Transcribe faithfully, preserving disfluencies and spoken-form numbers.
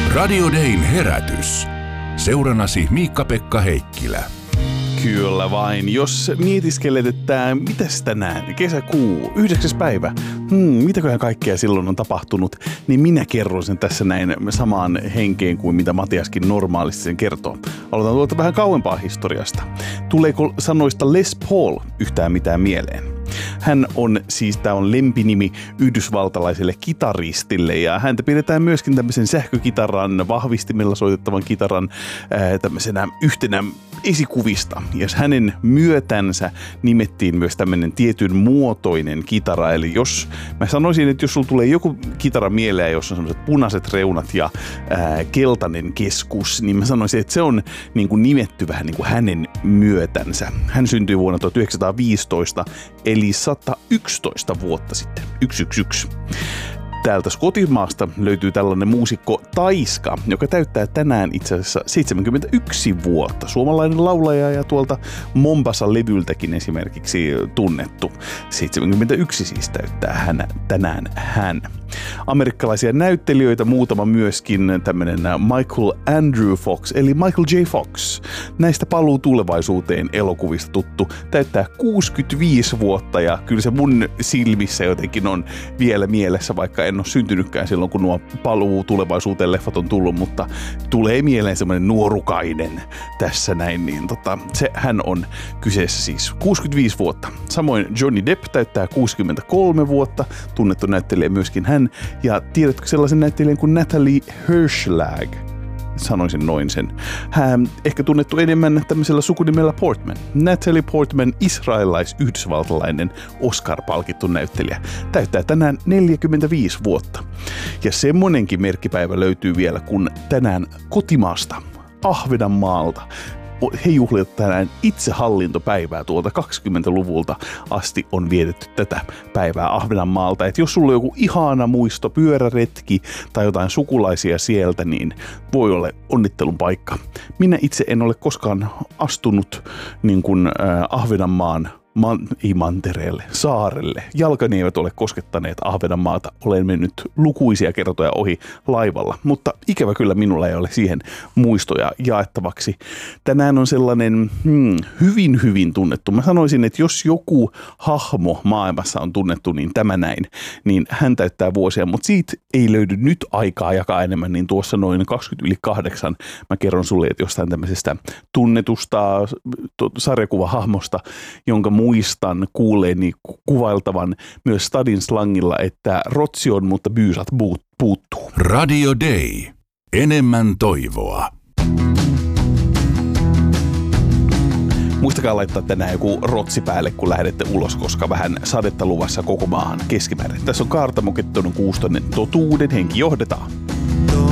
Radio Dayn herätys. Seurannasi Miikka-Pekka Heikkilä. Kyllä vain. Jos mietiskelet, että mitäs tänään, kesäkuu, yhdeksäs päivä, hmm, mitäköhän kaikkea silloin on tapahtunut, niin minä kerron sen tässä näin samaan henkeen kuin mitä Matiaskin normaalisti sen kertoo. Aloitan tuolta vähän kauempaa historiasta. Tuleeko sanoista Les Paul yhtään mitään mieleen? Hän on siis, tämä on lempinimi yhdysvaltalaiselle kitaristille ja häntä pidetään myöskin tämmöisen sähkökitaran, vahvistimella soitettavan kitaran ää, tämmöisenä yhtenä esikuvista. Ja hänen myötänsä nimettiin myös tämmöinen tietyn muotoinen kitara. Eli jos mä sanoisin, että jos sulla tulee joku kitara mieleen, jossa on sellaiset punaiset reunat ja ää, keltainen keskus, niin mä sanoisin, että se on niin kuin nimetty vähän niin kuin hänen myötänsä. Hän syntyi vuonna tuhatyhdeksänsataaviisitoista, eli sata yksitoista vuotta sitten. yksi yksi yksi. Täältä Skotimaasta löytyy tällainen muusikko Taiska, joka täyttää tänään itse asiassa seitsemänkymmentäyksi vuotta. Suomalainen laulaja ja tuolta Mombasa-levyltäkin esimerkiksi tunnettu. seitsemänkymmentäyksi siis täyttää hän, tänään hän. Amerikkalaisia näyttelijöitä muutama myöskin tämmöinen Michael Andrew Fox, eli Michael J. Fox. Näistä Paluu tulevaisuuteen -elokuvista tuttu. Täyttää kuusikymmentäviisi vuotta ja kyllä se mun silmissä jotenkin on vielä mielessä, vaikka en ole syntynytkään silloin, kun nuo Paluu tulevaisuuteen -leffat on tullut, mutta tulee mieleen semmoinen nuorukainen tässä näin, niin tota, se hän on kyseessä siis kuusikymmentäviisi vuotta. Samoin Johnny Depp täyttää kuusikymmentäkolme vuotta, tunnettu näyttelijä myöskin hän. Ja tiedätkö sellaisen näyttelijän kuin Natalie Hirschlag? Sanoisin noin sen. Hän ehkä tunnettu enemmän tämmöisellä sukunimellä Portman. Natalie Portman, israelilais-yhdysvaltalainen Oscar-palkittu näyttelijä, täyttää tänään neljäkymmentäviisi vuotta. Ja semmonenkin merkkipäivä löytyy vielä, kun tänään kotimaasta, Ahvenanmaalta, he juhlivat tänään itsehallintopäivää tuolta kaksikymmentäluvulta asti on vietetty tätä päivää Ahvenanmaalta. Et jos sulla on joku ihana muisto, pyöräretki tai jotain sukulaisia sieltä, niin voi olla onnittelun paikka. Minä itse en ole koskaan astunut niin kuin, äh, Ahvenanmaan Man, ei mantereelle, saarelle. Jalkani eivät ole koskettaneet Ahvenanmaata. Olen mennyt lukuisia kertoja ohi laivalla, mutta ikävä kyllä minulla ei ole siihen muistoja jaettavaksi. Tänään on sellainen hmm, hyvin hyvin tunnettu. Mä sanoisin, että jos joku hahmo maailmassa on tunnettu, niin tämä näin, niin hän täyttää vuosia, mutta siitä ei löydy nyt aikaa jakaa enemmän, niin tuossa noin kaksikymmentä yli kahdeksan mä kerron sulle, että jostain tämmöisestä tunnetusta sarjakuvahahmosta, jonka muistan kuulleeni kuvailtavan myös stadin slangilla, että rotsi on, mutta byysat puuttuu. Radio Day. Enemmän toivoa. Muistakaa laittaa tänään joku rotsi päälle, kun lähdette ulos, koska vähän sadetta luvassa koko maahan keskimäärin. Tässä on Kaartamo Kettunen Kuustonen. Totuuden henki johdetaan.